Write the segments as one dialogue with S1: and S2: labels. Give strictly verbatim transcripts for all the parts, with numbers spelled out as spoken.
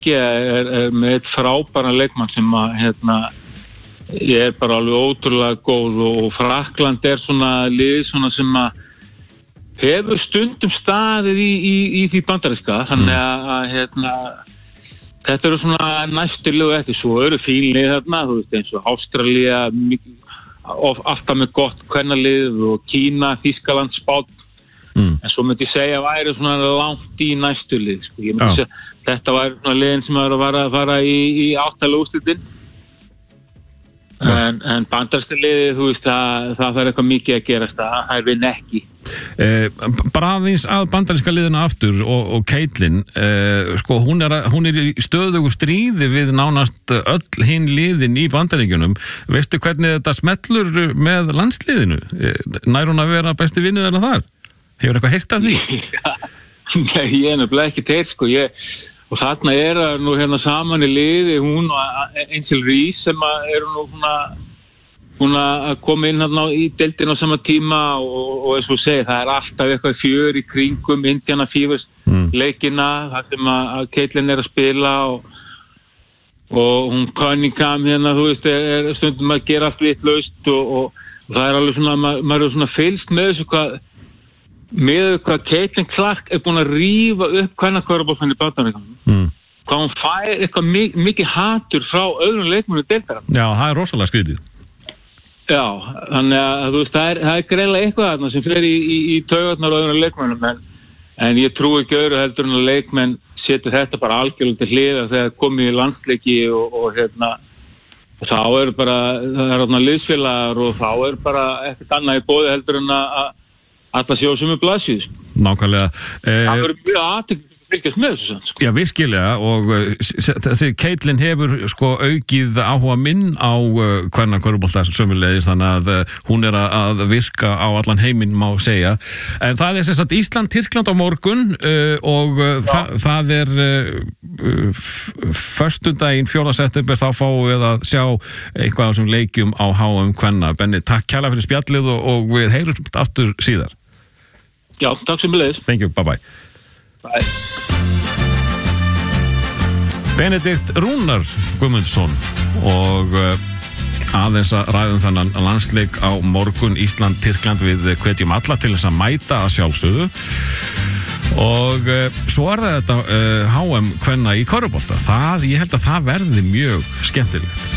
S1: er, er með eitt frábæran leikmann sem að hérna, ég er bara alveg ótrúlega góð og, og Frakkland er svona lið svona sem að hefur stundum staðið í, í, í því bandaríska þannig að, að hérna, þetta eru svona næstu lið eftir svo eru fín lið þarna, þú veist eins og Ástralía, alltaf með gott kvennalið og Kína, Þýskaland, Spánn mm. en svo myndi ég segja að væri svona langt í næstu lið sko. Ég myndi segja þetta væri svona liðin sem var að fara, fara í, í áttalega úrslitin en, en bandaríska liðið, þú veist það, það þarf eitthvað mikið að gerast það er við ekki
S2: eh, bara aðeins að bandaríska liðina aftur og, og Caitlin eh, sko, hún, er að, hún er í stöðugu stríði við nánast öll hinn liðin í Bandaríkjunum veistu hvernig þetta smellur með landsliðinu eh, nær hún að vera besti vinnu þeirra þar hefur eitthvað heyrt af því?
S1: Nei, ég er nefnilega ekki teitt sko ég og þarna er það nú hérna saman í liði hún og Angel Reese sem eru nú svona, svona að koma inn hérna í deildina á sama tíma og, og eins og segja það er alltaf eitthvað fjör í kringum Indiana Fevers mm. leikina þar sem að, að Caitlin er að spila og, og hún Cunningham hérna þú veist er stundum að gera allt vitlaust og, og, og það er alveg svona maður, maður er svona fylgst með þessu hvað með hvað Caitlin Clark er búin að rífa upp kvennakörfuboltann í Bandaríkjunum. Mm. Hvað hún fær eitthvað mik mikið hatur frá öðrum leikmönnum deildarinnar.
S2: Já, það er rosalega skrítið.
S1: Já, þannig að þú veist, það er, það er greiðlega eitthvað þarna sem fer í, í, í taugarnar og öðrum leikmönnum en, en ég trúi ekki öðru heldur en að leikmenn setur þetta bara algjörlega til hliðar þegar komið í landsleiki og, og hérna og þá er bara, það er þarna liðsfélagar og þá er bara ekkert annað í boði heldur en að alla sjá sem er blaðsvíð.
S2: Nákvæmlega. Eh,
S1: það verður mjög aðteknir að fylgjast með þessu. Sko.
S2: Já, virkilega og þessi Caitlin hefur sko aukið áhuga minn á uh, hvernig körfubolta sömulegis þannig að uh, hún er að virka á allan heiminn má segja. En það er sem sagt Ísland-Tyrkland á morgun uh, og uh, þa það er uh, föstudaginn fjórða september þá fáum við að sjá eitthvað af þessum leikjum á H M kvenna. Benni, takk kærlega fyrir spjallið og, og við heyrum aftur síðar.
S1: Já, takk sem við leiðis.
S2: Thank you, bye bye.
S1: Bye.
S2: Benedikt Rúnar Guðmundsson og uh, aðeins að ræðum þannan landsleik á morgun Ísland-Tyrkland við hvetjum alla til þess að mæta að sjálfsögðu og uh, svo er það þetta uh, H M kvenna í körfubolta það, ég held að það verði mjög skemmtilegt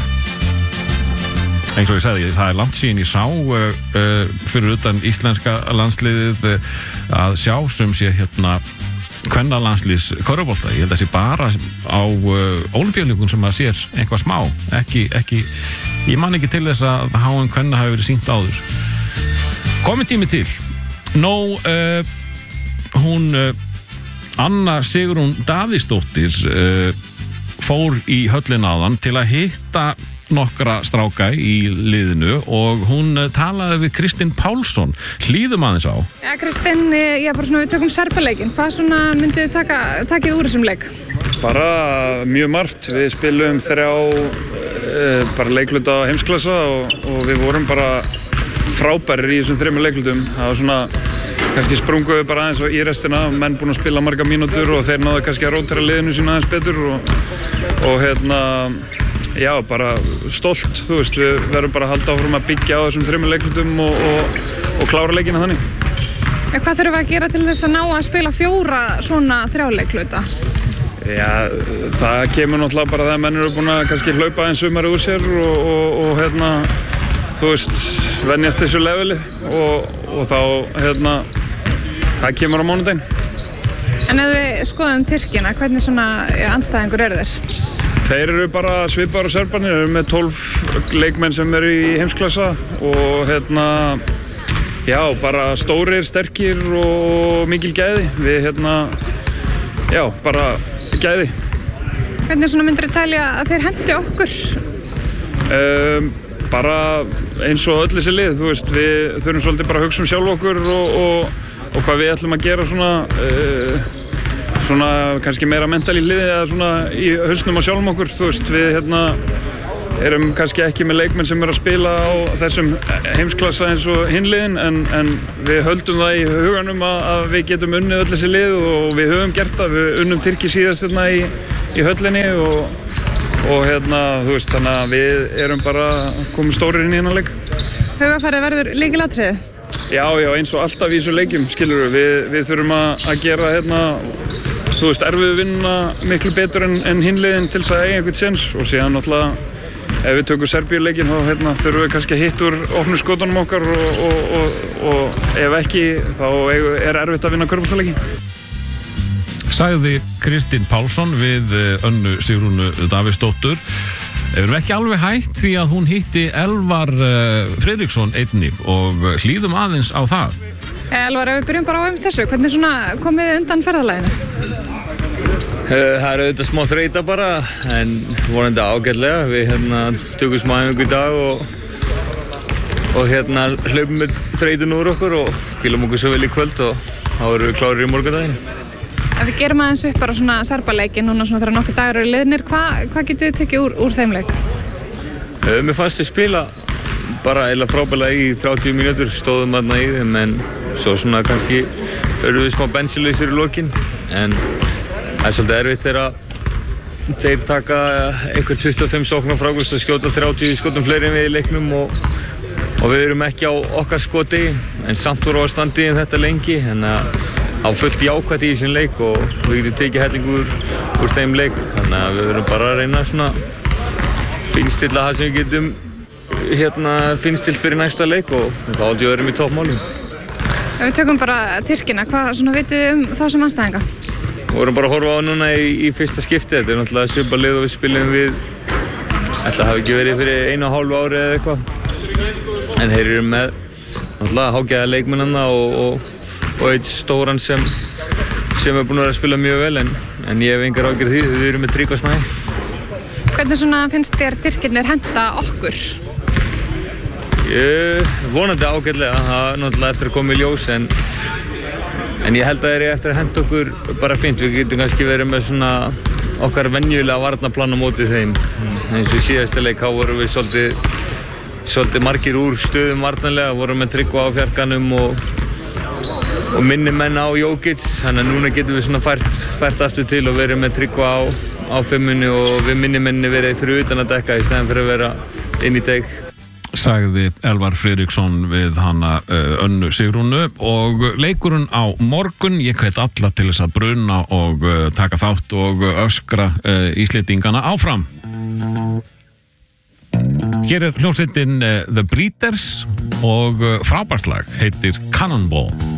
S2: eins og ég sagði, það er langt síðan ég sá uh, uh, fyrir utan íslenska landsliðið uh, að sjá sem sé hérna kvennalandsliðs körfubolta, ég held að það sé bara á uh, ólympíuleikum sem að sér einhvað smá, ekki, ekki ég man ekki til þess að H M kvenna hafi verið sýnt áður komið tími til Nó, uh, hún uh, Anna Sigrún Davíðsdóttir uh, fór í höllin áðan til að hitta nokkra stráka í liðinu og hún talaði við Kristinn Pálsson hlýðum aðeins á
S3: Já, Kristinn, ég er bara svona, við tökum Serbaleikin hvað svona myndið þið taka, takið úr þessum leik?
S4: Bara mjög margt, við spilum þrjá e, bara leikluta á heimsklassa og, og við vorum bara frábærir í þessum þremur leiklutum það var svona, kannski sprungu við bara aðeins í restina, menn búin að spila marga mínútur og þeir náðu kannski að rótera liðinu sína aðeins betur og, og hérna já, bara stolt, þú veist, við verðum bara að halda áfram að byggja á þessum þremur leiklutum og, og, og klára leikina þannig.
S3: En hvað þurfum við að gera til þess að ná að spila fjóra svona þrjáleikluta?
S4: Já, það kemur náttúrulega bara það að menn eru búin að kannski hlaupa eins sumarið úr sér og, og, og hérna, þú veist, venjast þessu leveli og, og þá, hérna, það kemur á mánudaginn.
S3: En ef við skoðum Tyrkina, hvernig svona andstæðingur eru þeir?
S4: Þeir eru bara svipaðar og Serbarnir, eru með tólf leikmenn sem eru í heimsklassa og hérna, já, bara stórir, sterkir og mikil gæði. Við hérna, já, bara gæði.
S3: Hvernig svona myndir þú telja að þeir hendi okkur?
S4: Um, bara eins og öll þessi lið, þú veist, við þurfum svolítið bara að hugsa um sjálf okkur og, og, og hvað við ætlum að gera svona, uh, svona kannski meira mental í liði eða svona í hausnum á sjálfum okkur, þú veist, við hérna, erum kannski ekki með leikmenn sem eru að spila á þessum heimsklassa eins og hinliðin en, en við höldum það í huganum að, að við getum unnið öll þessi lið og við höfum gert það, við unnum Tyrki síðast hérna í, í höllinni og, og hérna, þú veist, þannig að við erum bara komið stórir inn í hennar leik.
S3: Hugarfarið verður lykilatriði?
S4: Já, já, eins og alltaf í þessum leikjum, skilur við, við þurfum að, að gera hérna, þú veist, erfiðu vinnuna miklu betur en, en hinliðin til þess að eiga einhvern séns og síðan náttúrulega ef við tökum Serbíuleikinn þá hérna, þurfum við kannski að hitta úr opnu skotunum okkar og, og, og, og ef ekki þá er erfitt að vinna körfuboltaleiki.
S2: Sagði Kristinn Pálsson við Önnu Sigrúnu Davíðsdóttur. Við erum ekki alveg hætt því að hún hitti Elvar Friðriksson einnig og hlýðum aðeins á það.
S3: Elvar, ef við byrjum bara á um þessu, hvernig svona komið þið undan ferðalaginu?
S5: Það er auðvitað smá þreyta bara, en vonandi ágætlega. Við hérna tökum smá æfingu í dag og, og hérna hlaupum með þreytun úr okkur og kvílum okkur svo vel í kvöld og þá erum við klárir í morgundaginn.
S3: Ef við gerum aðeins upp bara svona Serbaleikin núna svona þegar nokkur dagar eru liðnir, hvað hva getið þið tekið úr, úr þeim leik?
S5: Uh, mér fannst við spila bara eiginlega frábærlega í þrjátíu mínútur, stóðum þarna í þeim en svo svona kannski erum við smá bensinleysir í lokin en það er svolítið erfitt þegar þeir taka einhver tuttugu og fimm sóknar frákvæmst að skjóta þrjátíu skotum fleiri en við í leiknum og, og við erum ekki á okkar skoti en samt voru á standi en þetta lengi en að á fullt jákvætt í þessum leik og við getum tekið helling úr, úr þeim leik þannig að við verðum bara að reyna svona finnstilla það sem við getum hérna finnstilt fyrir næsta leik og þá aldrei verðum í toppmálum.
S3: Ef við tökum bara Tyrkina, hvað svona vitið þið um þá sem andstæðinga?
S5: Við vorum bara að horfa á núna í, í fyrsta skipti, þetta er náttúrulega svipað lið og við spilum við ætla hafi ekki verið fyrir einu og hálfu ári eða eitthvað en þeir eru með náttúrulega hágæða leikmennanna og, og og eitt stóran sem sem er búinn að vera að spila mjög vel en, en ég hef engar ágjörð því við erum með Tryggva Snæ.
S3: Hvernig svona finnst þér Tyrkirnir henta okkur?
S5: Ég vonandi ágætlega, það er náttúrulega eftir að koma í ljós en en ég held að þeir eru eftir að henta okkur bara fínt, við getum kannski verið með svona okkar venjulega varnarplan á móti þeim eins og í síðasta leik þá vorum við svolítið svolítið margir úr stöðum varnarlega, vorum með Tryggva á fjarkanum og og minni menn á Jókic, þannig að núna getum við svona fært, fært aftur til og verið með Tryggva á, á fimmunni og við minni menni verið fyrir utan að dekka í stæðan fyrir að vera inn í teik.
S2: Sagði Elvar Friðriksson við hana uh, Önnu Sigrúnu og leikurinn á morgun, ég hvet alla til þess að bruna og uh, taka þátt og öskra uh, Íslendingana áfram. Hér er hljómsveitin uh, The Breeders og uh, frábært lag heitir Cannonball.